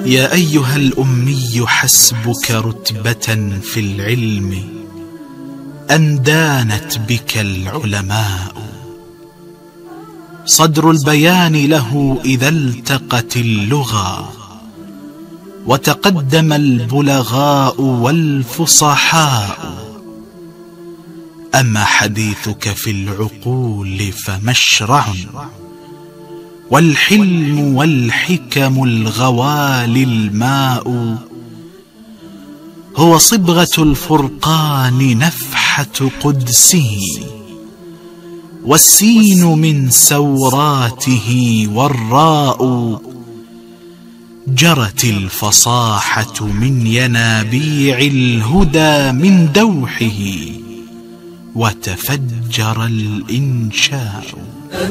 يا أيها الأمي حسبك رتبة في العلم أن دانت بك العلماء. صدر البيان له إذا التقت اللغى وتقدم البلغاء والفصحاء. أما حديثك في العقول فمشرع، والحلم والحكم الغوالي الماء. هو صبغة الفرقان نفحة قدسه، والسين من سوراته والراء. جرت الفصاحة من ينابيع الهدى من دوحه، وتفجر الإنشاء.